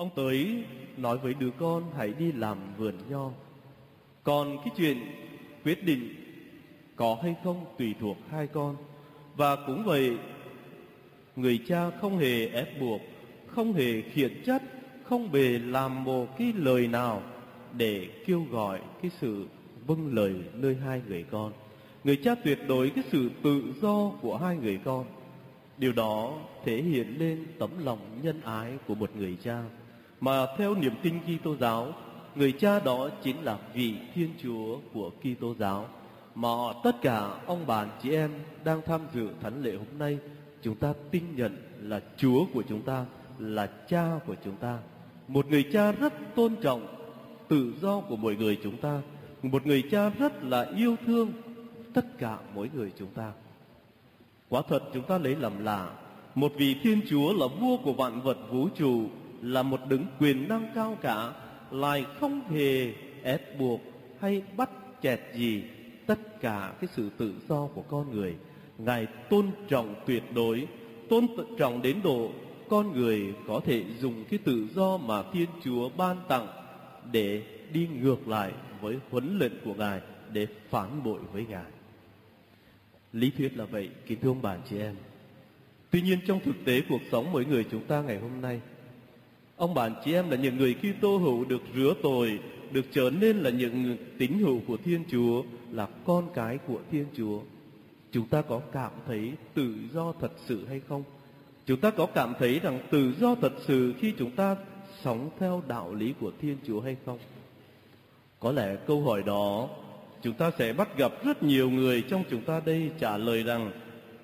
Ông tới nói với đứa con hãy đi làm vườn nho. Còn cái chuyện quyết định có hay không tùy thuộc hai con. Và cũng vậy, người cha không hề ép buộc, không hề khiển trách, không hề làm một cái lời nào để kêu gọi cái sự vâng lời nơi hai người con. Người cha tuyệt đối cái sự tự do của hai người con. Điều đó thể hiện lên tấm lòng nhân ái của một người cha, mà theo niềm tin Kitô giáo, người cha đó chính là vị Thiên Chúa của Kitô giáo, mà tất cả ông bà chị em đang tham dự thánh lễ hôm nay, chúng ta tin nhận là Chúa của chúng ta, là cha của chúng ta. Một người cha rất tôn trọng tự do của mỗi người chúng ta, một người cha rất là yêu thương tất cả mỗi người chúng ta. Quả thật chúng ta lấy làm lạ, một vị Thiên Chúa là vua của vạn vật vũ trụ, là một đấng quyền năng cao cả, lại không hề ép buộc hay bắt chẹt gì tất cả cái sự tự do của con người. Ngài tôn trọng tuyệt đối, tôn trọng đến độ con người có thể dùng cái tự do mà Thiên Chúa ban tặng để đi ngược lại với huấn lệnh của Ngài, để phản bội với Ngài. Lý thuyết là vậy, kính thưa ông bà chị em. Tuy nhiên trong thực tế cuộc sống mỗi người chúng ta ngày hôm nay, ông bà chị em là những người Kitô hữu được rửa tội, được trở nên là những tín hữu của Thiên Chúa, là con cái của Thiên Chúa. Chúng ta có cảm thấy tự do thật sự hay không? Chúng ta có cảm thấy rằng tự do thật sự khi chúng ta sống theo đạo lý của Thiên Chúa hay không? Có lẽ câu hỏi đó chúng ta sẽ bắt gặp rất nhiều người trong chúng ta đây trả lời rằng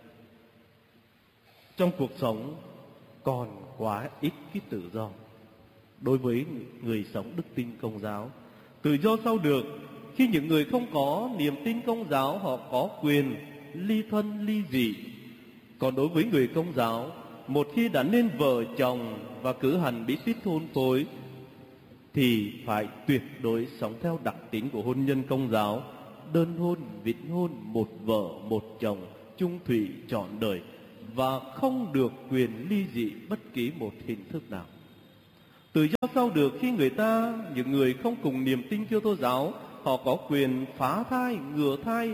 trong cuộc sống còn quá ít cái tự do. Đối với người sống đức tin Công giáo, tự do sao được khi những người không có niềm tin Công giáo họ có quyền ly thân ly dị. Còn đối với người Công giáo, một khi đã nên vợ chồng và cử hành bí tích hôn phối thì phải tuyệt đối sống theo đặc tính của hôn nhân Công giáo, đơn hôn, vĩnh hôn, một vợ một chồng, chung thủy trọn đời, và không được quyền ly dị bất kỳ một hình thức nào. Tự do sao được khi người ta, những người không cùng niềm tin Kitô giáo, họ có quyền phá thai, ngừa thai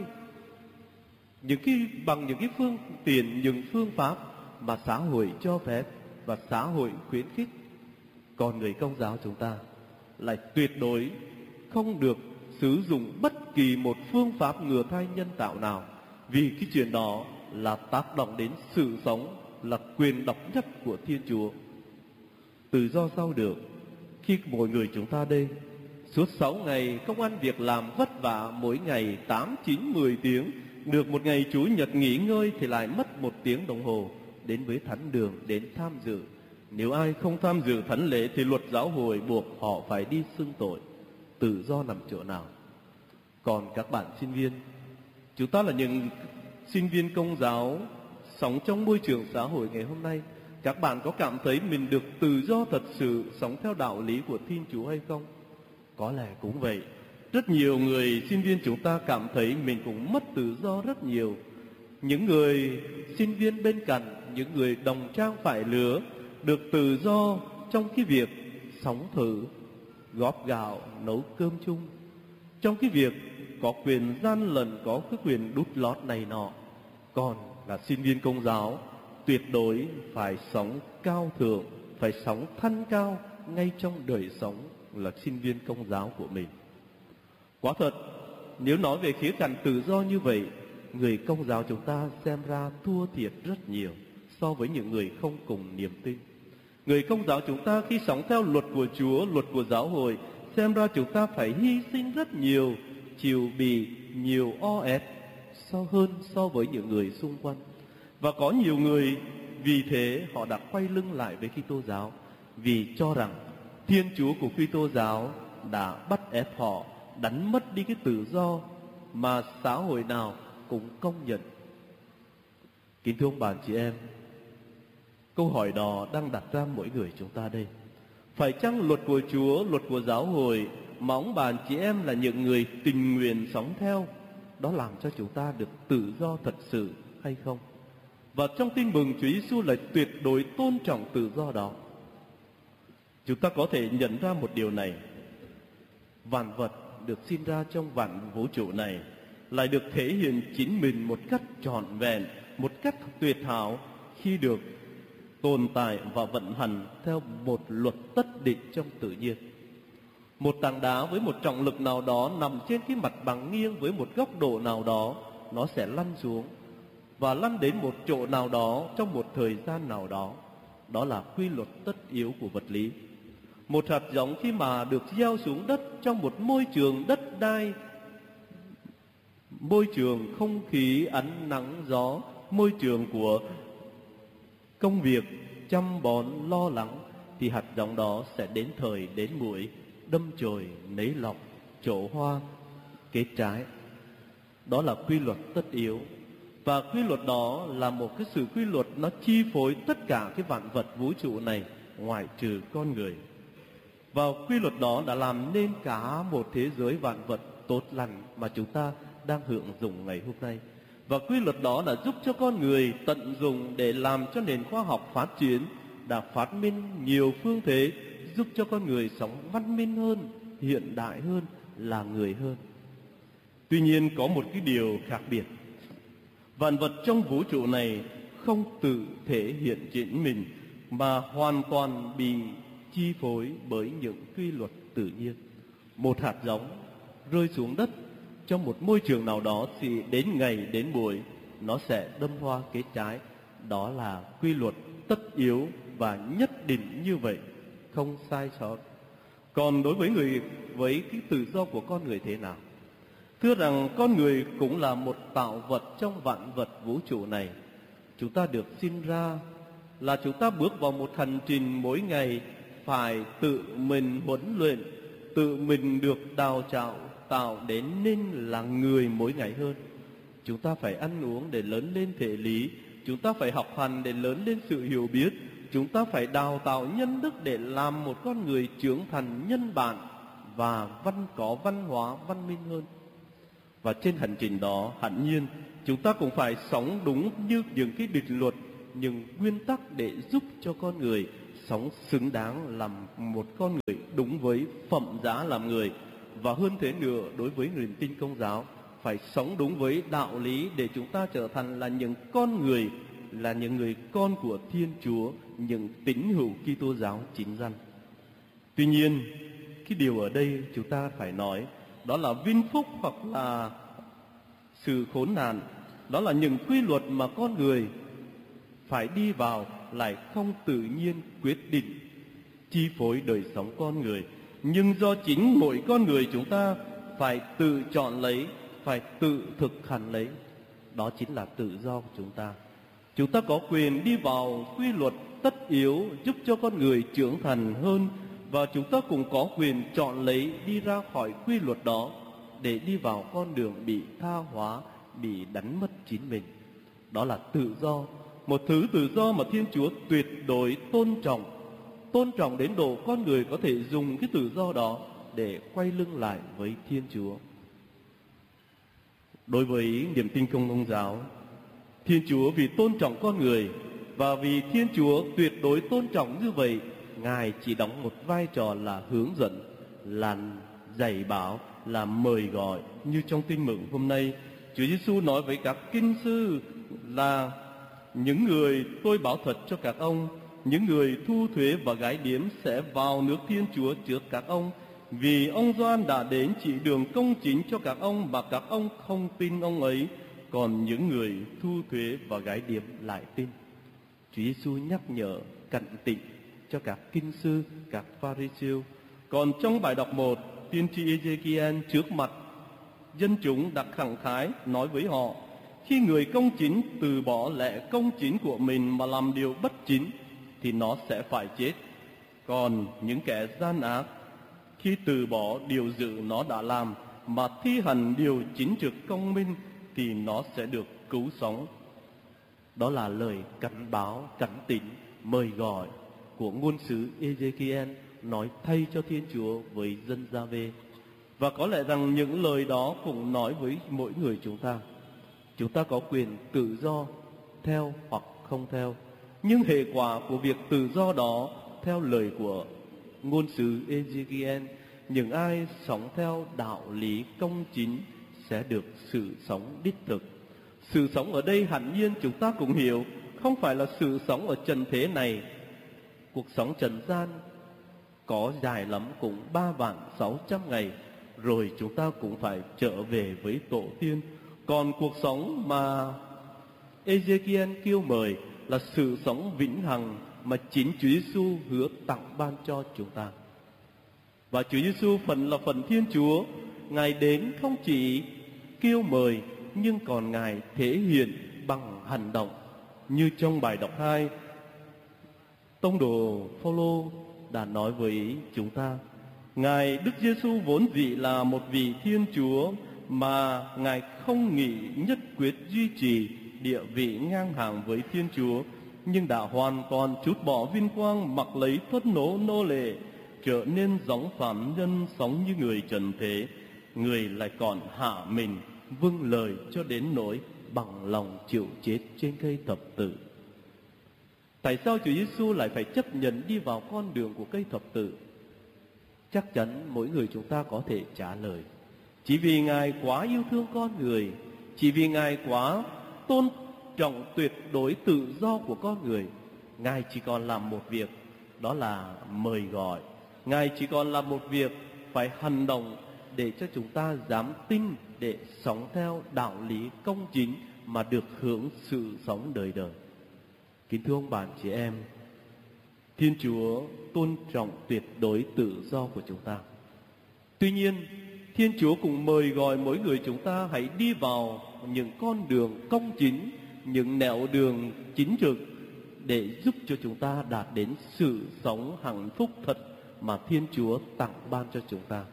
bằng những cái phương tiện, những phương pháp mà xã hội cho phép và xã hội khuyến khích. Còn người Công giáo chúng ta lại tuyệt đối không được sử dụng bất kỳ một phương pháp ngừa thai nhân tạo nào, vì cái chuyện đó là tác động đến sự sống, là quyền độc nhất của Thiên Chúa. Tự do sao được khi mỗi người chúng ta đây suốt 6 ngày công ăn việc làm vất vả, mỗi ngày 8, 9, 10 tiếng, được một ngày Chủ nhật nghỉ ngơi thì lại mất 1 tiếng đồng hồ đến với thánh đường, đến tham dự. Nếu ai không tham dự thánh lễ thì luật giáo hội buộc họ phải đi xưng tội. Tự do nằm chỗ nào? Còn các bạn sinh viên, chúng ta là những sinh viên Công giáo sống trong môi trường xã hội ngày hôm nay, các bạn có cảm thấy mình được tự do thật sự sống theo đạo lý của Thiên Chúa hay không? Có lẽ cũng vậy. Rất nhiều người sinh viên chúng ta cảm thấy mình cũng mất tự do rất nhiều. Những người sinh viên bên cạnh, những người đồng trang phải lứa, được tự do trong cái việc sống thử, góp gạo, nấu cơm chung, trong cái việc có quyền gian lận, có cái quyền đút lót này nọ. Còn là sinh viên Công giáo, tuyệt đối phải sống cao thượng, phải sống thanh cao ngay trong đời sống là sinh viên Công giáo của mình. Quả thật, nếu nói về khía cạnh tự do như vậy, người Công giáo chúng ta xem ra thua thiệt rất nhiều so với những người không cùng niềm tin. Người Công giáo chúng ta khi sống theo luật của Chúa, luật của giáo hội, xem ra chúng ta phải hy sinh rất nhiều, chịu bị nhiều o ép hơn so với những người xung quanh. Và có nhiều người vì thế họ đã quay lưng lại với Kitô giáo, vì cho rằng Thiên Chúa của Kitô giáo đã bắt ép họ, đánh mất đi cái tự do mà xã hội nào cũng công nhận. Kính thưa ông bà chị em, câu hỏi đó đang đặt ra mỗi người chúng ta đây. Phải chăng luật của Chúa, luật của giáo hội mà ông bà chị em là những người tình nguyện sống theo, đó làm cho chúng ta được tự do thật sự hay không? Và trong tin mừng, Chúa Giêsu lại tuyệt đối tôn trọng tự do đó. Chúng ta có thể nhận ra một điều này: vạn vật được sinh ra trong vạn vũ trụ này lại được thể hiện chính mình một cách trọn vẹn, một cách tuyệt hảo khi được tồn tại và vận hành theo một luật tất định trong tự nhiên. Một tảng đá với một trọng lực nào đó nằm trên cái mặt bằng nghiêng với một góc độ nào đó, nó sẽ lăn xuống và lăn đến một chỗ nào đó trong một thời gian nào đó. Đó là quy luật tất yếu của vật lý. Một hạt giống khi mà được gieo xuống đất trong một môi trường đất đai, môi trường không khí, ánh nắng gió, môi trường của công việc chăm bón lo lắng, thì hạt giống đó sẽ đến thời đến muội đâm chồi nảy lọc, trổ hoa, kết trái. Đó là quy luật tất yếu. Và quy luật đó là một cái sự quy luật nó chi phối tất cả cái vạn vật vũ trụ này ngoại trừ con người. Và quy luật đó đã làm nên cả một thế giới vạn vật tốt lành mà chúng ta đang hưởng dụng ngày hôm nay. Và quy luật đó đã giúp cho con người tận dụng để làm cho nền khoa học phát triển, đã phát minh nhiều phương thế giúp cho con người sống văn minh hơn, hiện đại hơn, là người hơn. Tuy nhiên có một cái điều khác biệt: vạn vật trong vũ trụ này không tự thể hiện chính mình mà hoàn toàn bị chi phối bởi những quy luật tự nhiên. Một hạt giống rơi xuống đất trong một môi trường nào đó thì đến ngày đến buổi nó sẽ đâm hoa kết trái. Đó là quy luật tất yếu và nhất định như vậy, không sai sót. Còn đối với cái tự do của con người thế nào? Thưa rằng con người cũng là một tạo vật trong vạn vật vũ trụ này. Chúng ta được sinh ra là chúng ta bước vào một hành trình mỗi ngày phải tự mình huấn luyện, tự mình được đào tạo đến nên là người mỗi ngày hơn. Chúng ta phải ăn uống để lớn lên thể lý, chúng ta phải học hành để lớn lên sự hiểu biết, chúng ta phải đào tạo nhân đức để làm một con người trưởng thành nhân bản và có văn hóa văn minh hơn. Và trên hành trình đó, hẳn nhiên chúng ta cũng phải sống đúng như những cái định luật, những nguyên tắc để giúp cho con người sống xứng đáng làm một con người đúng với phẩm giá làm người. Và hơn thế nữa, đối với niềm tin Công giáo, phải sống đúng với đạo lý để chúng ta trở thành là những con người, là những người con của Thiên Chúa, những tín hữu Kitô giáo chính danh. Tuy nhiên, cái điều ở đây chúng ta phải nói đó là vinh phúc hoặc là sự khốn nạn. Đó là những quy luật mà con người phải đi vào lại không tự nhiên quyết định chi phối đời sống con người, nhưng do chính mỗi con người chúng ta phải tự chọn lấy, phải tự thực hành lấy. Đó chính là tự do của chúng ta. Chúng ta có quyền đi vào quy luật tất yếu giúp cho con người trưởng thành hơn, và chúng ta cũng có quyền chọn lấy đi ra khỏi quy luật đó để đi vào con đường bị tha hóa, bị đánh mất chính mình. Đó là tự do, một thứ tự do mà Thiên Chúa tuyệt đối tôn trọng đến độ con người có thể dùng cái tự do đó để quay lưng lại với Thiên Chúa. Đối với niềm tin Công giáo, Thiên Chúa vì tôn trọng con người và vì Thiên Chúa tuyệt đối tôn trọng như vậy, Ngài chỉ đóng một vai trò là hướng dẫn, là dạy bảo, là mời gọi. Như trong tin mừng hôm nay, Chúa Giêsu nói với các kinh sư là: những người tôi bảo thật cho các ông, những người thu thuế và gái điếm sẽ vào nước Thiên Chúa trước các ông, vì ông Gioan đã đến chỉ đường công chính cho các ông mà các ông không tin ông ấy, còn những người thu thuế và gái điếm lại tin. Chúa Giêsu nhắc nhở cảnh tỉnh cho các kinh sư, các Pha-ri-siêu. Còn trong bài đọc 1, tiên tri Ê-giê-ki-en trước mặt dân chúng đã khẳng khái nói với họ: khi người công chính từ bỏ lẽ công chính của mình mà làm điều bất chính thì nó sẽ phải chết. Còn những kẻ gian ác, khi từ bỏ điều dữ nó đã làm mà thi hành điều chính trực công minh thì nó sẽ được cứu sống. Đó là lời cảnh báo, cảnh tỉnh, mời gọi của ngôn sứ Ê-giê-ki-en nói thay cho Thiên Chúa với dân Gia-vê. Và có lẽ rằng những lời đó cũng nói với mỗi người chúng ta. Chúng ta có quyền tự do theo hoặc không theo, nhưng hệ quả của việc tự do đó theo lời của ngôn sứ Ezekiel, những ai sống theo đạo lý công chính sẽ được sự sống đích thực. Sự sống ở đây hẳn nhiên chúng ta cũng hiểu, không phải là sự sống ở trần thế này. Cuộc sống trần gian có dài lắm cũng 3.600 ngày, rồi chúng ta cũng phải trở về với tổ tiên. Còn cuộc sống mà Ezekiel kêu mời là sự sống vĩnh hằng mà chính Chúa Giêsu hứa tặng ban cho chúng ta. Và Chúa Giêsu phần là phần Thiên Chúa, Ngài đến không chỉ kêu mời nhưng còn Ngài thể hiện bằng hành động. Như trong bài đọc 2, tông đồ Phaolô đã nói với chúng ta, Ngài Đức Giêsu vốn dĩ là một vị Thiên Chúa mà Ngài không nghĩ nhất quyết duy trì địa vị ngang hàng với Thiên Chúa, nhưng đã hoàn toàn trút bỏ vinh quang, mặc lấy thuất nô lệ, trở nên giống phàm nhân, sống như người trần thế. Người lại còn hạ mình vâng lời cho đến nỗi bằng lòng chịu chết trên cây thập tự. Tại sao Chúa Giêsu lại phải chấp nhận đi vào con đường của cây thập tự? Chắc chắn mỗi người chúng ta có thể trả lời. Chỉ vì Ngài quá yêu thương con người, chỉ vì Ngài quá tôn trọng tuyệt đối tự do của con người. Ngài chỉ còn làm một việc, đó là mời gọi. Ngài chỉ còn làm một việc, phải hành động để cho chúng ta dám tin, để sống theo đạo lý công chính mà được hưởng sự sống đời đời. Kính thưa ông bạn chị em, Thiên Chúa tôn trọng tuyệt đối tự do của chúng ta. Tuy nhiên, Thiên Chúa cũng mời gọi mỗi người chúng ta hãy đi vào những con đường công chính, những nẻo đường chính trực để giúp cho chúng ta đạt đến sự sống hạnh phúc thật mà Thiên Chúa tặng ban cho chúng ta.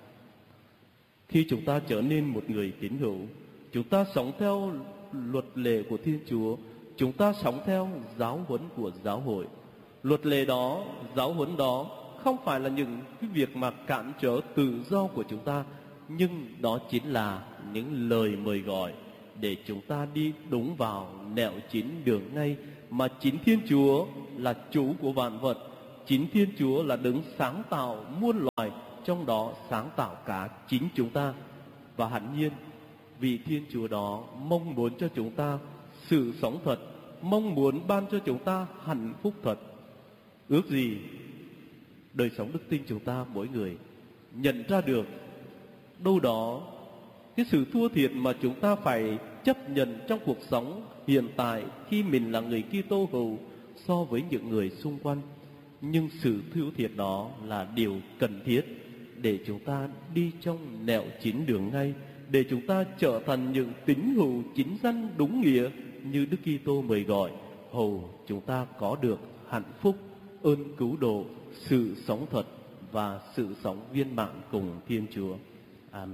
Khi chúng ta trở nên một người tín hữu, chúng ta sống theo luật lệ của Thiên Chúa, chúng ta sống theo giáo huấn của giáo hội. Luật lệ đó, giáo huấn đó không phải là những cái việc mà cản trở tự do của chúng ta, nhưng đó chính là những lời mời gọi để chúng ta đi đúng vào nẻo chính đường ngay mà chính Thiên Chúa là chủ của vạn vật. Chính Thiên Chúa là đấng sáng tạo muôn loài, trong đó sáng tạo cả chính chúng ta. Và hẳn nhiên vì Thiên Chúa đó mong muốn cho chúng ta sự sống thật, mong muốn ban cho chúng ta hạnh phúc thật. Ước gì đời sống đức tin chúng ta mỗi người nhận ra được đâu đó cái sự thua thiệt mà chúng ta phải chấp nhận trong cuộc sống hiện tại khi mình là người Kitô hữu so với những người xung quanh. Nhưng sự thua thiệt đó là điều cần thiết để chúng ta đi trong nẻo chính đường ngay, để chúng ta trở thành những tín hữu chính danh đúng nghĩa như Đức Kitô mời gọi, hầu chúng ta có được hạnh phúc, ơn cứu độ, sự sống thật và sự sống viên mãn cùng Thiên Chúa. Amen.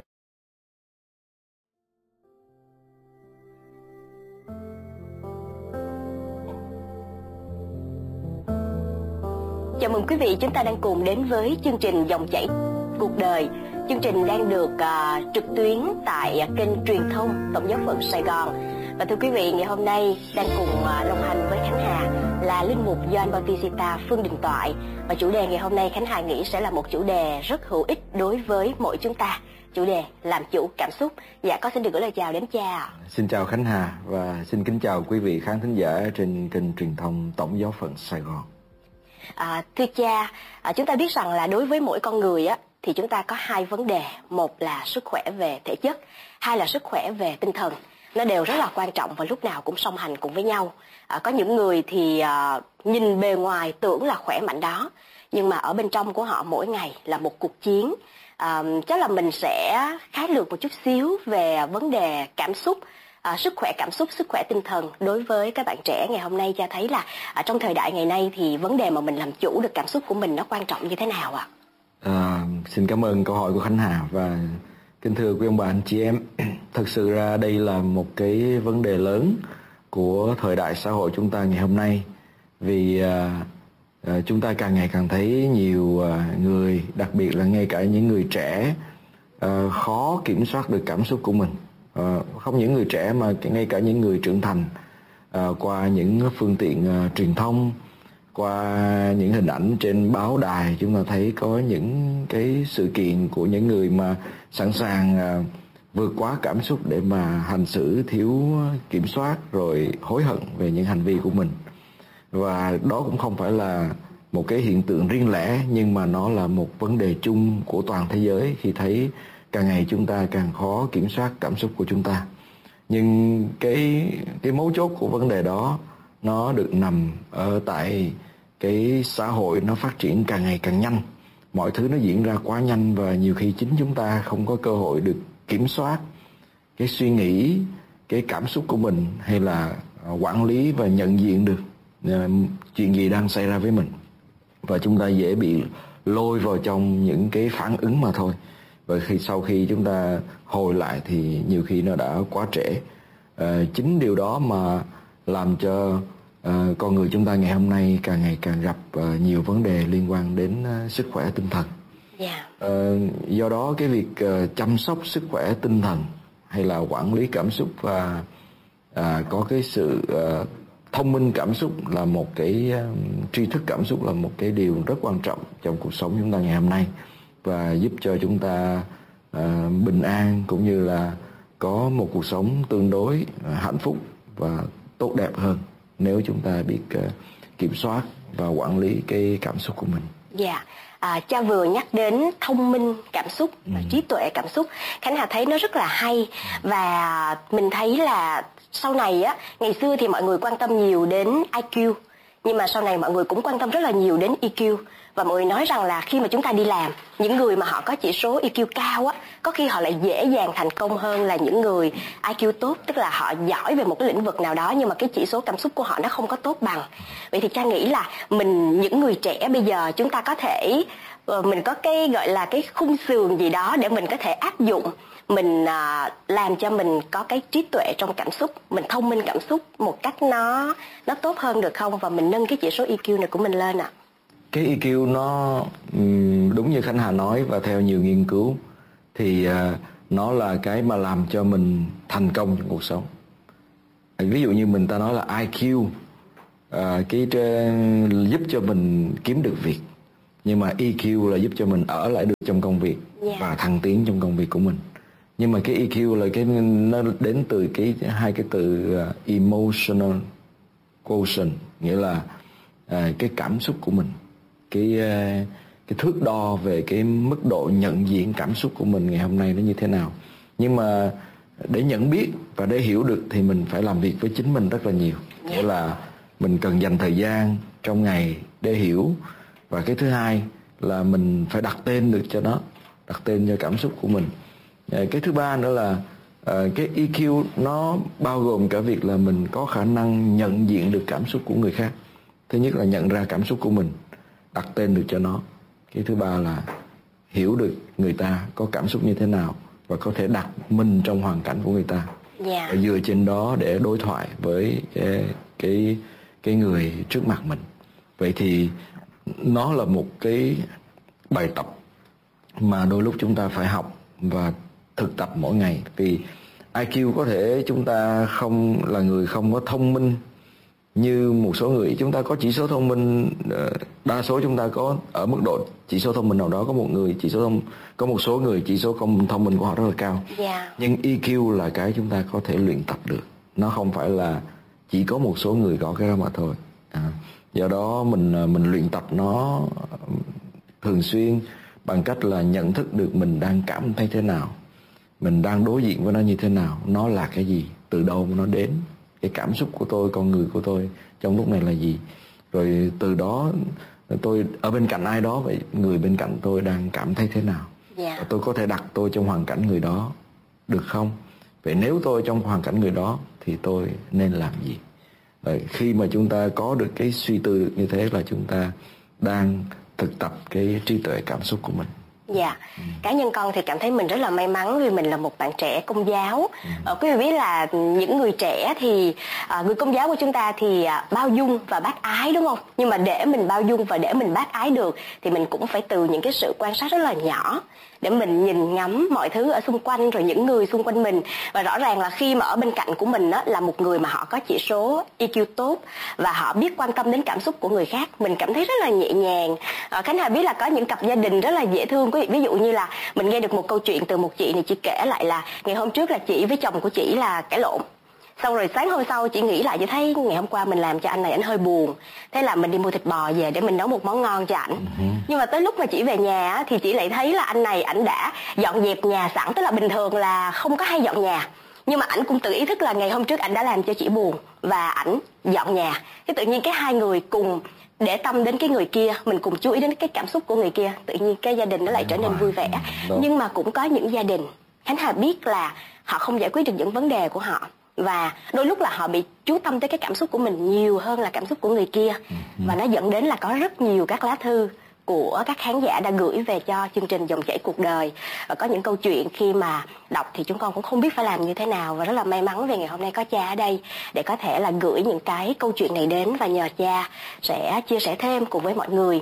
Chào mừng quý vị, chúng ta đang cùng đến với chương trình Dòng chảy cuộc đời. Chương trình đang được trực tuyến tại kênh truyền thông Tổng giáo phận Sài Gòn. Và thưa quý vị, ngày hôm nay đang cùng đồng hành với Khánh Hà là linh mục Gioan Bautista Phương Đình Toại. Và chủ đề ngày hôm nay Khánh Hà nghĩ sẽ là một chủ đề rất hữu ích đối với mỗi chúng ta. Chủ đề làm chủ cảm xúc. Dạ, con xin được gửi lời chào đến cha. Xin chào Khánh Hà và xin kính chào quý vị khán thính giả trên kênh truyền thông Tổng giáo phận Sài Gòn. Thưa cha, chúng ta biết rằng là đối với mỗi con người thì chúng ta có hai vấn đề. Một là sức khỏe về thể chất, hai là sức khỏe về tinh thần. Nó đều rất là quan trọng và lúc nào cũng song hành cùng với nhau. Có những người thì nhìn bề ngoài tưởng là khỏe mạnh đó, nhưng mà ở bên trong của họ mỗi ngày là một cuộc chiến. Chắc là mình sẽ khái lược một chút xíu về vấn đề cảm xúc, sức khỏe cảm xúc, sức khỏe tinh thần đối với các bạn trẻ ngày hôm nay. Cha thấy là trong thời đại ngày nay thì vấn đề mà mình làm chủ được cảm xúc của mình nó quan trọng như thế nào ạ? Xin cảm ơn câu hỏi của Khánh Hà và kính thưa quý ông bà anh chị em. Thật sự ra đây là một cái vấn đề lớn của thời đại xã hội chúng ta ngày hôm nay, vì chúng ta càng ngày càng thấy nhiều người, đặc biệt là ngay cả những người trẻ, khó kiểm soát được cảm xúc của mình. Không những người trẻ mà ngay cả những người trưởng thành, qua những phương tiện truyền thông, Qua những hình ảnh trên báo đài, chúng ta thấy có những cái sự kiện của những người mà sẵn sàng vượt quá cảm xúc để mà hành xử thiếu kiểm soát, rồi hối hận về những hành vi của mình. Và đó cũng không phải là một cái hiện tượng riêng lẻ, nhưng mà nó là một vấn đề chung của toàn thế giới, khi thấy càng ngày chúng ta càng khó kiểm soát cảm xúc của chúng ta. Nhưng cái mấu chốt của vấn đề đó nó được nằm ở tại cái xã hội nó phát triển càng ngày càng nhanh. Mọi thứ nó diễn ra quá nhanh, và nhiều khi chính chúng ta không có cơ hội được kiểm soát cái suy nghĩ, cái cảm xúc của mình, hay là quản lý và nhận diện được chuyện gì đang xảy ra với mình. Và chúng ta dễ bị lôi vào trong những cái phản ứng mà thôi. Và sau khi chúng ta hồi lại thì nhiều khi nó đã quá trễ. Chính điều đó mà làm cho con người chúng ta ngày hôm nay càng ngày càng gặp nhiều vấn đề liên quan đến sức khỏe tinh thần. Do đó cái việc chăm sóc sức khỏe tinh thần, hay là quản lý cảm xúc và có cái sự thông minh cảm xúc, là một cái tri thức cảm xúc là một cái điều rất quan trọng trong cuộc sống chúng ta ngày hôm nay, và giúp cho chúng ta bình an, cũng như là có một cuộc sống tương đối hạnh phúc và tốt đẹp hơn nếu chúng ta biết kiểm soát và quản lý cái cảm xúc của mình. Cha vừa nhắc đến thông minh cảm xúc, trí tuệ cảm xúc. Khánh Hà thấy nó rất là hay, và mình thấy là sau này á, ngày xưa thì mọi người quan tâm nhiều đến IQ, nhưng mà sau này mọi người cũng quan tâm rất là nhiều đến EQ. Và mọi người nói rằng là khi mà chúng ta đi làm, những người mà họ có chỉ số EQ cao á, có khi họ lại dễ dàng thành công hơn là những người IQ tốt, tức là họ giỏi về một cái lĩnh vực nào đó nhưng mà cái chỉ số cảm xúc của họ nó không có tốt bằng. Vậy thì cha nghĩ là những người trẻ bây giờ chúng ta có thể mình có cái gọi là cái khung sườn gì đó để mình có thể áp dụng, mình làm cho mình có cái trí tuệ trong cảm xúc, mình thông minh cảm xúc một cách nó tốt hơn được không, và mình nâng cái chỉ số EQ này của mình lên ạ? Cái EQ nó đúng như Khánh Hà nói, và theo nhiều nghiên cứu thì nó là cái mà làm cho mình thành công trong cuộc sống. Ví dụ như ta nói là IQ giúp cho mình kiếm được việc, nhưng mà EQ là giúp cho mình ở lại được trong công việc và thăng tiến trong công việc của mình. Nhưng mà cái EQ là nó đến từ hai cái từ emotional quotient, nghĩa là cái cảm xúc của mình, cái thước đo về cái mức độ nhận diện cảm xúc của mình ngày hôm nay nó như thế nào. Nhưng mà để nhận biết và để hiểu được thì mình phải làm việc với chính mình rất là nhiều. Nghĩa là mình cần dành thời gian trong ngày để hiểu. Và cái thứ hai là mình phải đặt tên được cho nó, đặt tên cho cảm xúc của mình. Cái thứ ba nữa là cái EQ nó bao gồm cả việc là mình có khả năng nhận diện được cảm xúc của người khác. Thứ nhất là nhận ra cảm xúc của mình, đặt tên được cho nó. Cái thứ ba là hiểu được người ta có cảm xúc như thế nào và có thể đặt mình trong hoàn cảnh của người ta. Và dựa trên đó để đối thoại với cái người trước mặt mình. Vậy thì nó là một cái bài tập mà đôi lúc chúng ta phải học và thực tập mỗi ngày. Vì IQ có thể chúng ta không là người không có thông minh như một số người. Chúng ta có chỉ số thông minh, đa số chúng ta có ở mức độ chỉ số thông minh nào đó. Có một số người chỉ số thông minh của họ rất là cao. Nhưng EQ là cái chúng ta có thể luyện tập được. Nó không phải là chỉ có một số người có cái đó mà thôi. Do đó mình luyện tập nó thường xuyên bằng cách là nhận thức được mình đang cảm thấy thế nào, mình đang đối diện với nó như thế nào, nó là cái gì, từ đâu nó đến, cái cảm xúc của tôi, con người của tôi trong lúc này là gì. Rồi từ đó tôi ở bên cạnh ai đó, vậy người bên cạnh tôi đang cảm thấy thế nào. Và tôi có thể đặt tôi trong hoàn cảnh người đó được không? Vậy nếu tôi trong hoàn cảnh người đó thì tôi nên làm gì? Rồi khi mà chúng ta có được cái suy tư được như thế là chúng ta đang thực tập cái trí tuệ cảm xúc của mình. Dạ, cá nhân con thì cảm thấy mình rất là may mắn vì mình là một bạn trẻ Công giáo. Quý vị biết là những người trẻ thì người Công giáo của chúng ta thì bao dung và bác ái, đúng không? Nhưng mà để mình bao dung và để mình bác ái được thì mình cũng phải từ những cái sự quan sát rất là nhỏ để mình nhìn ngắm mọi thứ ở xung quanh, rồi những người xung quanh mình. Và rõ ràng là khi mà ở bên cạnh của mình là một người mà họ có chỉ số EQ tốt và họ biết quan tâm đến cảm xúc của người khác, mình cảm thấy rất là nhẹ nhàng. Khánh Hà biết là có những cặp gia đình rất là dễ thương. Ví dụ như là mình nghe được một câu chuyện từ một chị này, chị kể lại là ngày hôm trước là chị với chồng của chị là cãi lộn. Xong rồi sáng hôm sau chị nghĩ lại, chị thấy ngày hôm qua mình làm cho anh này, anh hơi buồn. Thế là mình đi mua thịt bò về để mình nấu một món ngon cho ảnh. Nhưng mà tới lúc mà chị về nhà thì chị lại thấy là anh này, ảnh đã dọn dẹp nhà sẵn. Tức là bình thường là không có hay dọn nhà, nhưng mà ảnh cũng tự ý thức là ngày hôm trước ảnh đã làm cho chị buồn và ảnh dọn nhà. Thế tự nhiên cái hai người cùng để tâm đến cái người kia, mình cùng chú ý đến cái cảm xúc của người kia, tự nhiên cái gia đình nó lại trở nên vui vẻ. Nhưng mà cũng có những gia đình Khánh Hà biết là họ không giải quyết được những vấn đề của họ, và đôi lúc là họ bị chú tâm tới cái cảm xúc của mình nhiều hơn là cảm xúc của người kia. Và nó dẫn đến là có rất nhiều các lá thư của các khán giả đã gửi về cho chương trình Dòng Chảy Cuộc Đời. Và có những câu chuyện khi mà đọc thì chúng con cũng không biết phải làm như thế nào, và rất là may mắn vì ngày hôm nay có cha ở đây để có thể là gửi những cái câu chuyện này đến, và nhờ cha sẽ chia sẻ thêm cùng với mọi người.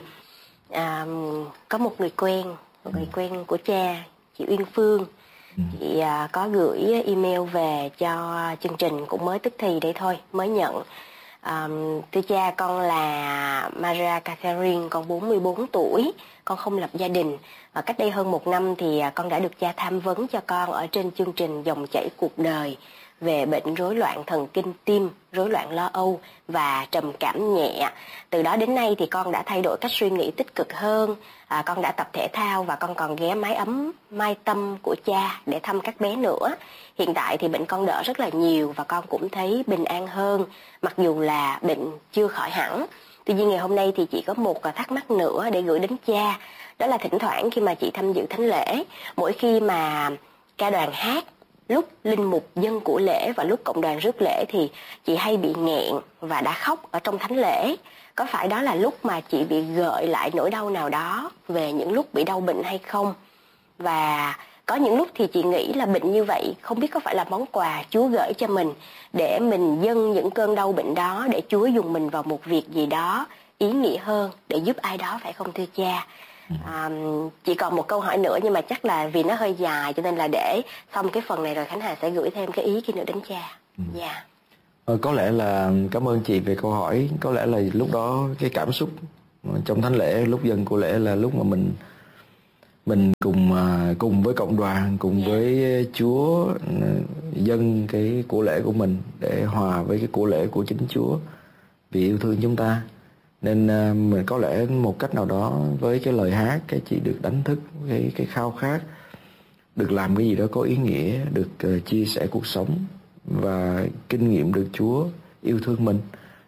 Có một người quen của cha, chị Uyên Phương. Chị có gửi email về cho chương trình cũng mới tức thì đây thôi, mới nhận. Thưa cha, con là Maria Catherine, con 44 tuổi, con không lập gia đình. Và cách đây hơn 1 năm thì con đã được cha tham vấn cho con ở trên chương trình Dòng Chảy Cuộc Đời về bệnh rối loạn thần kinh tim, rối loạn lo âu và trầm cảm nhẹ. Từ đó đến nay thì con đã thay đổi cách suy nghĩ tích cực hơn. Con đã tập thể thao và con còn ghé mái ấm Mai Tâm của cha để thăm các bé nữa. Hiện tại thì bệnh con đỡ rất là nhiều và con cũng thấy bình an hơn, mặc dù là bệnh chưa khỏi hẳn. Tuy nhiên ngày hôm nay thì chị có một thắc mắc nữa để gửi đến cha. Đó là thỉnh thoảng khi mà chị tham dự thánh lễ, mỗi khi mà ca đoàn hát, lúc linh mục dâng của lễ và lúc cộng đoàn rước lễ thì chị hay bị nghẹn và đã khóc ở trong thánh lễ. Có phải đó là lúc mà chị bị gợi lại nỗi đau nào đó về những lúc bị đau bệnh hay không? Và có những lúc thì chị nghĩ là bệnh như vậy không biết có phải là món quà Chúa gửi cho mình để mình dâng những cơn đau bệnh đó, để Chúa dùng mình vào một việc gì đó ý nghĩa hơn để giúp ai đó, phải không thưa cha? Chỉ còn một câu hỏi nữa nhưng mà chắc là vì nó hơi dài cho nên là để xong cái phần này rồi Khánh Hà sẽ gửi thêm cái ý kia nữa đến cha. Dạ. Có lẽ là cảm ơn chị về câu hỏi. Có lẽ là lúc đó cái cảm xúc trong thánh lễ, lúc dâng của lễ là lúc mà mình cùng với cộng đoàn, cùng với Chúa dâng cái của lễ của mình để hòa với cái của lễ của chính Chúa vì yêu thương chúng ta. Nên mình có lẽ một cách nào đó với cái lời hát, cái chị được đánh thức cái khao khát được làm cái gì đó có ý nghĩa, được chia sẻ cuộc sống và kinh nghiệm được Chúa yêu thương mình.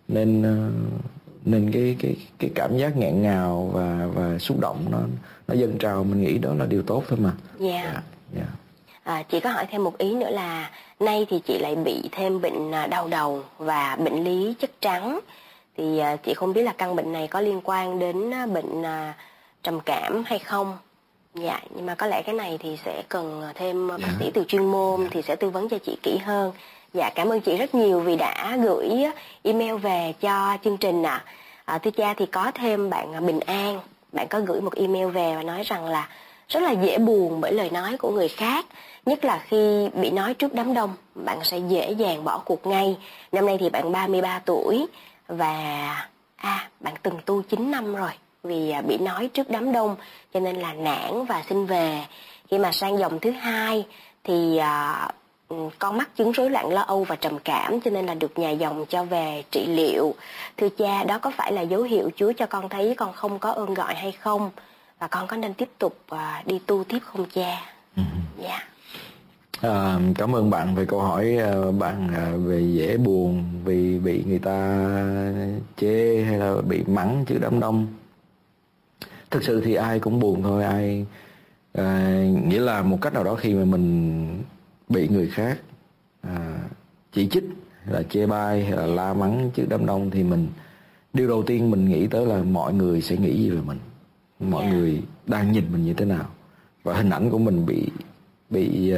Nên cái cảm giác nghẹn ngào và xúc động nó dâng trào, mình nghĩ đó là điều tốt thôi mà. Dạ. Chị có hỏi thêm một ý nữa là nay thì chị lại bị thêm bệnh đau đầu và bệnh lý chất trắng. Thì chị không biết là căn bệnh này có liên quan đến bệnh trầm cảm hay không. Dạ, nhưng mà có lẽ cái này thì sẽ cần thêm bác sĩ từ chuyên môn thì sẽ tư vấn cho chị kỹ hơn. Dạ, cảm ơn chị rất nhiều vì đã gửi email về cho chương trình ạ. Thưa cha, thì có thêm bạn Bình An, bạn có gửi một email về và nói rằng là rất là dễ buồn bởi lời nói của người khác, nhất là khi bị nói trước đám đông, bạn sẽ dễ dàng bỏ cuộc ngay. Năm nay thì bạn 33 tuổi và bạn từng tu 9 năm rồi. Vì bị nói trước đám đông cho nên là nản và xin về. Khi mà sang dòng thứ 2 thì con mắc chứng rối loạn lo âu và trầm cảm cho nên là được nhà dòng cho về trị liệu. Thưa cha, đó có phải là dấu hiệu Chúa cho con thấy con không có ơn gọi hay không? Và con có nên tiếp tục đi tu tiếp không cha? Dạ. Cảm ơn bạn về câu hỏi bạn về dễ buồn vì bị người ta chê hay là bị mắng trước đám đông. Thực sự thì ai cũng buồn thôi, nghĩa là một cách nào đó khi mà mình bị người khác chỉ trích hay là chê bai hay là la mắng trước đám đông thì điều đầu tiên mình nghĩ tới là mọi người sẽ nghĩ gì về mình, mọi người đang nhìn mình như thế nào. và hình ảnh của mình bị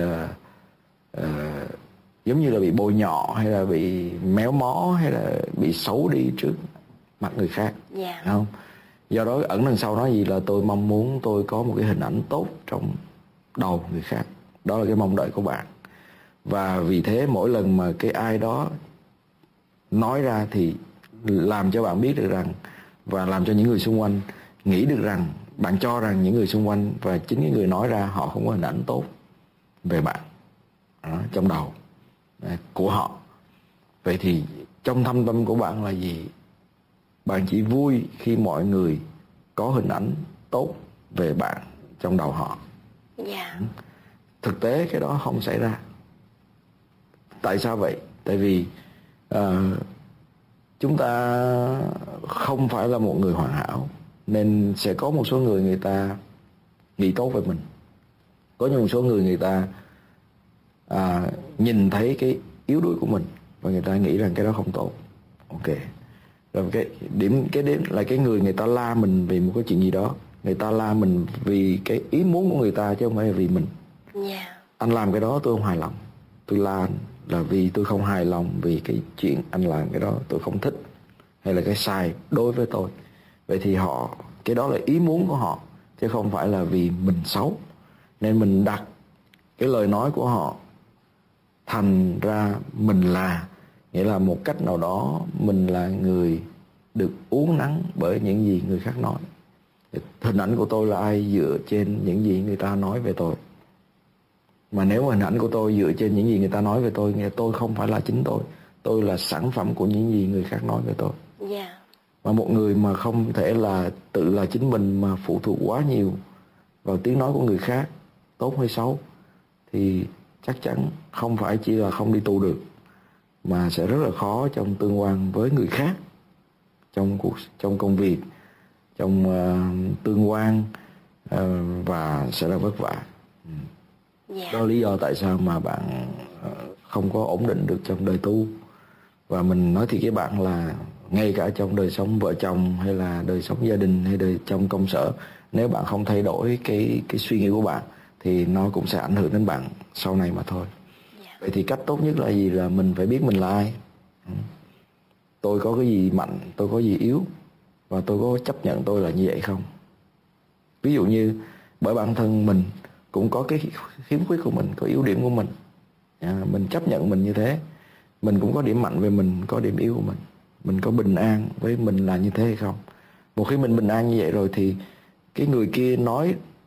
giống như là bị bôi nhọ, hay là bị méo mó, hay là bị xấu đi trước mặt người khác. Không? Do đó ẩn đằng sau nói gì là tôi mong muốn tôi có một cái hình ảnh tốt trong đầu người khác. Đó là cái mong đợi của bạn. Và vì thế mỗi lần mà cái ai đó nói ra thì làm cho bạn biết được rằng, và làm cho những người xung quanh nghĩ được rằng, bạn cho rằng những người xung quanh và chính cái người nói ra họ không có hình ảnh tốt về bạn trong đầu của họ. Vậy thì trong thâm tâm của bạn là gì? Bạn chỉ vui khi mọi người có hình ảnh tốt về bạn trong đầu họ. Thực tế cái đó không xảy ra. Tại sao vậy? Tại vì chúng ta không phải là một người hoàn hảo, nên sẽ có một số người ta nghĩ tốt về mình. Có một số người ta nhìn thấy cái yếu đuối của mình và người ta nghĩ rằng cái đó không tốt. Ok. Rồi cái điểm là cái người ta la mình vì một cái chuyện gì đó. Người ta la mình vì cái ý muốn của người ta chứ không phải là vì mình. Anh làm cái đó tôi không hài lòng, tôi la anh là vì tôi không hài lòng vì cái chuyện anh làm cái đó tôi không thích, hay là cái sai đối với tôi. Vậy thì cái đó là ý muốn của họ chứ không phải là vì mình xấu. Nên mình đặt cái lời nói của họ thành ra mình là, nghĩa là một cách nào đó mình là người được uốn nắn bởi những gì người khác nói. Hình ảnh của tôi là ai? Dựa trên những gì người ta nói về tôi. Mà nếu mà hình ảnh của tôi dựa trên những gì người ta nói về tôi, nghĩa tôi không phải là chính tôi là sản phẩm của những gì người khác nói về tôi. Và một người mà không thể là tự là chính mình mà phụ thuộc quá nhiều vào tiếng nói của người khác, tốt hay xấu, thì chắc chắn không phải chỉ là không đi tu được, mà sẽ rất là khó trong tương quan với người khác, trong công việc, trong tương quan, và sẽ là vất vả. Đó là lý do tại sao mà bạn không có ổn định được trong đời tu. Và mình nói thì cái bạn là ngay cả trong đời sống vợ chồng, hay là đời sống gia đình, hay đời trong công sở, nếu bạn không thay đổi cái suy nghĩ của bạn thì nó cũng sẽ ảnh hưởng đến bạn sau này mà thôi. Vậy thì cách tốt nhất là gì? Là mình phải biết mình là ai, tôi có cái gì mạnh, tôi có gì yếu, và tôi có chấp nhận tôi là như vậy không. Ví dụ như bởi bản thân mình cũng có cái khiếm khuyết của mình, có yếu điểm của mình, mình chấp nhận mình như thế. Mình cũng có điểm mạnh về mình, có điểm yếu của mình có bình an với mình là như thế hay không. Một khi mình bình an như vậy rồi thì cái người kia nói